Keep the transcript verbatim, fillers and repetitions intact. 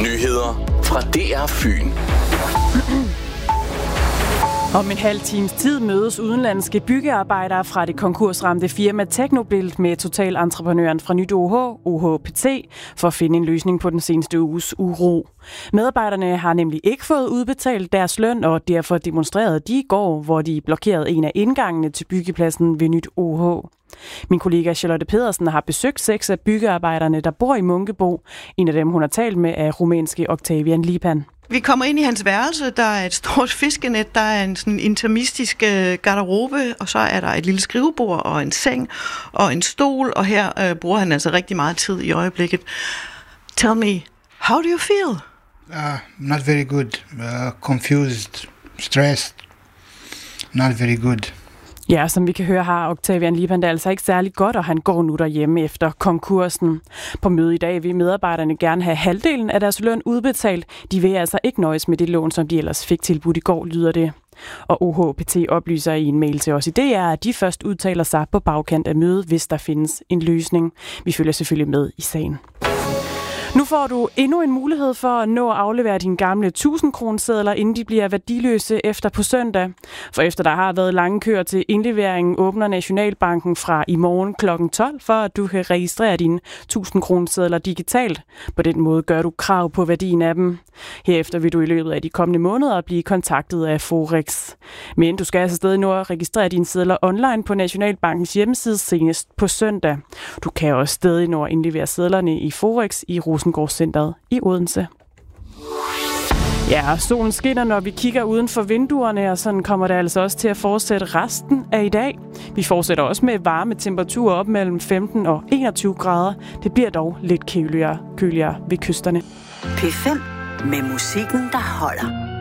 Nyheder fra D R Fyn. Om en halv times tid mødes udenlandske byggearbejdere fra det konkursramte firma Teknobilt med totalentreprenøren fra Nyt O H, O H P T, for at finde en løsning på den seneste uges uro. Medarbejderne har nemlig ikke fået udbetalt deres løn, og derfor demonstrerede de i går, hvor de blokerede en af indgangene til byggepladsen ved Nyt O H. Min kollega Charlotte Pedersen har besøgt seks af byggearbejderne, der bor i Munkebo. En af dem, hun har talt med, er rumænske Octavian Lipan. Vi kommer ind i hans værelse, der er et stort fiskenet, der er en sådan intermistisk garderobe, og så er der et lille skrivebord og en seng og en stol, og her øh, bruger han altså rigtig meget tid i øjeblikket. Tell me, how do you feel? Uh, not very good. Uh, confused, stressed. Not very good. Ja, som vi kan høre har Octavian Lipan det altså ikke særlig godt, og han går nu derhjemme efter konkursen. På møde i dag vil medarbejderne gerne have halvdelen af deres løn udbetalt. De vil altså ikke nøjes med det lån, som de ellers fik tilbudt i går, lyder det. Og O H P T oplyser i en mail til os i D R, at de først udtaler sig på bagkant af mødet, hvis der findes en løsning. Vi følger selvfølgelig med i sagen. Nu får du endnu en mulighed for at nå at aflevere dine gamle tusind-kronesedler, inden de bliver værdiløse efter på søndag. For efter der har været lange køer til indleveringen, åbner Nationalbanken fra i morgen klokken tolv, for at du kan registrere dine tusind-kronesedler digitalt. På den måde gør du krav på værdien af dem. Herefter vil du i løbet af de kommende måneder blive kontaktet af Forex. Men du skal altså stadig nå at registrere dine sedler online på Nationalbankens hjemmeside senest på søndag. Du kan også stadig nå at indlevere sedlerne i Forex i Rosengårdscenteret i Odense. Ja, solen skinner, når vi kigger uden for vinduerne, og sådan kommer det altså også til at fortsætte resten af i dag. Vi fortsætter også med varme temperaturer op mellem femten og enogtyve grader. Det bliver dog lidt køligere, køligere ved kysterne. P fem med musikken, der holder.